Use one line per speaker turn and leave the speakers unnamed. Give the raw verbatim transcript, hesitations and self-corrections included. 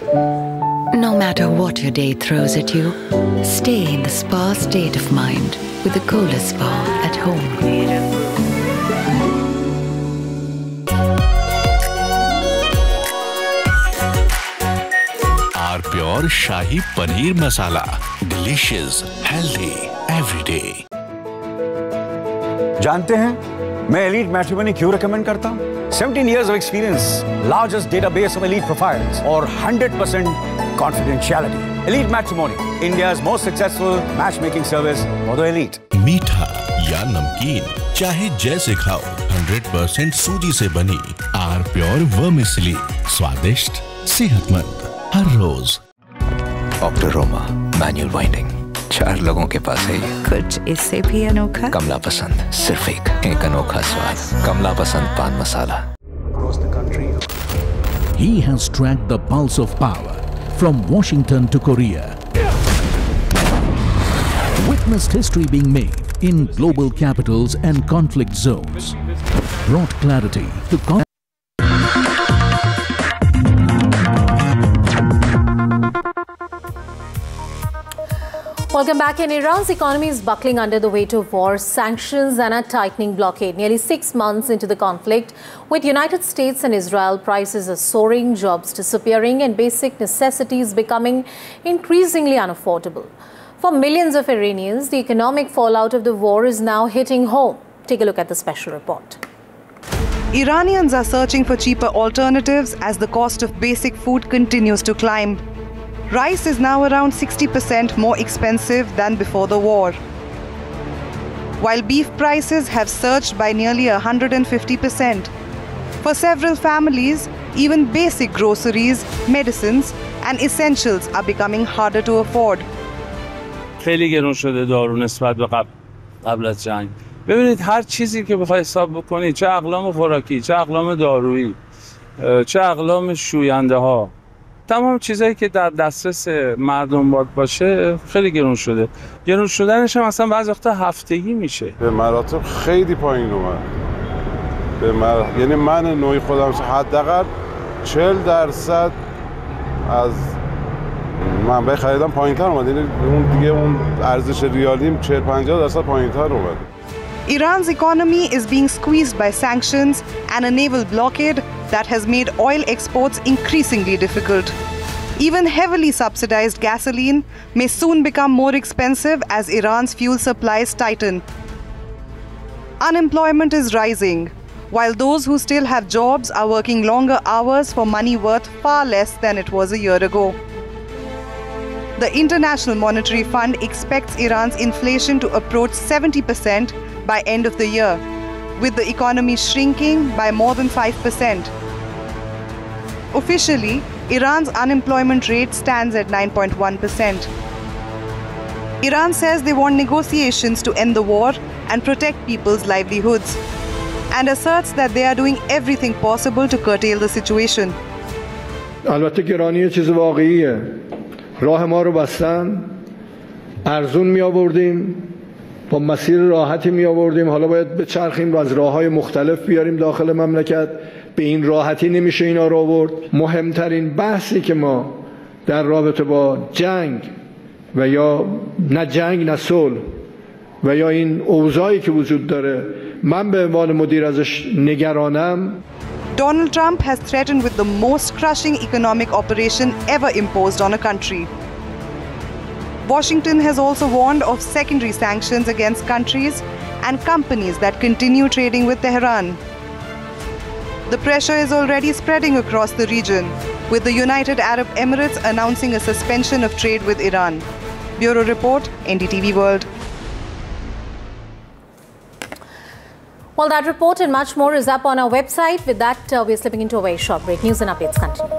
No matter what your day throws at you, stay in the spa state of mind with the Kohler Spa at home.
Our pure Shahi Paneer Masala. Delicious, healthy, every day.
जानते हैं मैं Elite Matrimony क्यों recommend करता हूँ? seventeen years of experience, largest database of elite profiles, और one hundred percent confidentiality. Elite Matrimony, India's most successful matchmaking service for the elite.
मीठा या नमकीन, चाहे जैसे खाओ, one hundred percent सूजी से बनी आर प्योर वर्मिसेली, स्वादिष्ट, सेहतमंद, हर रोज।
ऑक्टोरोमा मैनुअल वाइंडिंग, चार लोगों के पास है।
कुछ इससे भी अनोखा?
कमला पसंद, सिर्फ एक एक अनोखा स्वाद। कमला पसंद पान मसाला।
He has tracked the pulse of power from Washington to Korea. Witnessed history being made in global capitals and conflict zones. Brought clarity to con
Welcome back. In Iran's economy is buckling under the weight of war, sanctions and a tightening blockade. Nearly six months into the conflict, with United States and Israel, prices are soaring, jobs disappearing and basic necessities becoming increasingly unaffordable. For millions of Iranians, the economic fallout of the war is now hitting home. Take a look at the special report.
Iranians are searching for cheaper alternatives as the cost of basic food continues to climb. Rice is now around sixty percent more expensive than before the war. While beef prices have surged by nearly one hundred fifty percent. For several families, even basic groceries, medicines and essentials are becoming harder to afford.
خیلی گرون شده دارو نسبت به قبل قبل از جنگ. ببینید هر چیزی که بخوای حساب بکنی، چه اقلام خوراکی، چه اقلام دارویی، چه اقلام شوینده ها، تمام چیزایی که در دسترس مردم باید باشه خیلی گرون شده. گرون شدنش هم اصلا بعضی وقتا هفتگی میشه.
به مراتب خیلی پایین اومد. به مر... یعنی من نوعی خودم حداقل چهل درصد از منبع خریدم پایین‌تر اومد. یعنی اون دیگه اون ارزش ریالیم چهل پنجاه درصد پایین‌تر اومد.
Iran's economy is being squeezed by sanctions and a naval blockade that has made oil exports increasingly difficult. Even heavily subsidized gasoline may soon become more expensive as Iran's fuel supplies tighten. Unemployment is rising, while those who still have jobs are working longer hours for money worth far less than it was a year ago. The International Monetary Fund expects Iran's inflation to approach seventy percent by end of the year, with the economy shrinking by more than five percent. Officially, Iran's unemployment rate stands at nine point one percent. Iran says they want negotiations to end the war and protect people's livelihoods, and asserts that they are doing everything possible to curtail the situation.
البته گرانی چیز واقعیه. راه ما رو بستن، ارزون می آوردیم، با مسیر راحتی می آوردیم، حالا باید بچرخیم و از راه‌های مختلف بیاریم داخل مملکت. به این راحتی نمیشه اینا رو آورد. مهمترین بحثی که ما در رابطه با جنگ و یا نه جنگ نه صلح و یا این اوضاعی که وجود داره من به عنوان مدیر ازش نگرانم.
Donald Trump has threatened with the most crushing economic operation ever imposed on a country. Washington has also warned of secondary sanctions against countries and companies that continue trading with Tehran. The pressure is already spreading across the region, with the United Arab Emirates announcing a suspension of trade with Iran. Bureau Report, N D T V World.
Well, that report and much more is up on our website. With that, uh, we're slipping into a very short break. News and updates continue.